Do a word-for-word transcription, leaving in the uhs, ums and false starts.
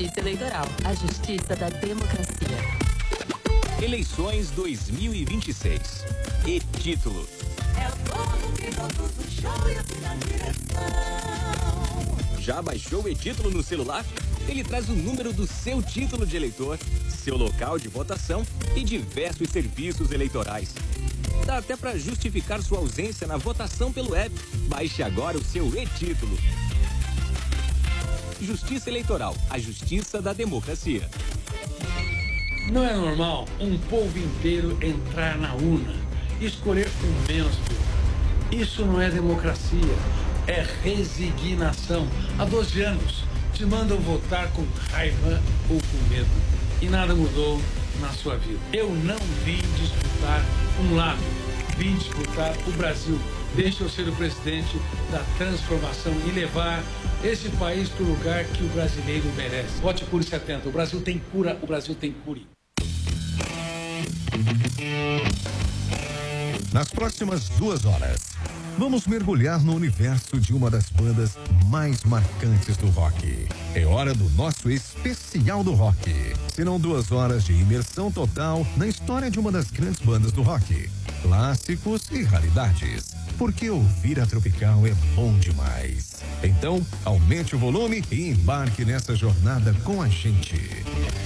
Justiça Eleitoral, a justiça da democracia. Eleições dois mil e vinte e seis. E título. É o povo que votou no show e assim na direção. Já baixou o e-título no celular? Ele traz o número do seu título de eleitor, seu local de votação e diversos serviços eleitorais. Dá até para justificar sua ausência na votação pelo app. Baixe agora o seu e-título. Justiça Eleitoral, a justiça da democracia. Não é normal um povo inteiro entrar na urna e escolher o menos pior. Isso não é democracia, é resignação. Há doze anos te mandam votar com raiva ou com medo e nada mudou na sua vida. Eu não vim disputar um lado, vim disputar o Brasil. Deixa eu ser o presidente da transformação e levar esse país para o lugar que o brasileiro merece. Vote Cure setenta. O Brasil tem cura, o Brasil tem cure. Nas próximas duas horas, vamos mergulhar no universo de uma das bandas mais marcantes do rock. É hora do nosso especial do rock. Serão duas horas de imersão total na história de uma das grandes bandas do rock. Clássicos e raridades. Porque ouvir a Tropical é bom demais. Então, aumente o volume e embarque nessa jornada com a gente.